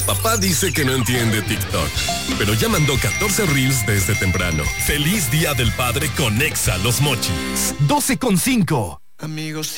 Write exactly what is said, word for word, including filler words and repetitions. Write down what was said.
Papá dice que no entiende TikTok, pero ya mandó catorce reels desde temprano. Feliz Día del Padre con Exa Los Mochis. doce con cinco. Amigos,